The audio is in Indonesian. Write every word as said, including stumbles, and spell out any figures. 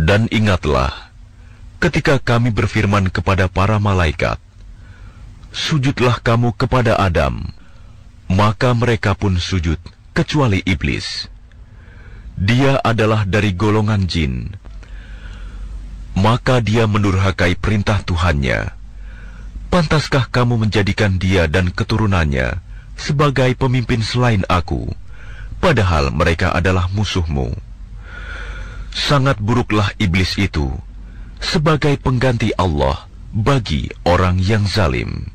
Dan ingatlah, ketika kami berfirman kepada para malaikat, sujudlah kamu kepada Adam, maka mereka pun sujud, kecuali iblis. Dia adalah dari golongan jin. Maka dia mendurhakai perintah Tuhannya. Pantaskah kamu menjadikan dia dan keturunannya sebagai pemimpin selain aku, padahal mereka adalah musuhmu? Sangat buruklah iblis itu sebagai pengganti Allah bagi orang yang zalim.